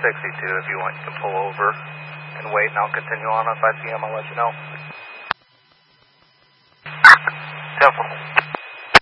62. If you want, you can pull over and wait, and I'll continue on. If I see him, I'll let you know.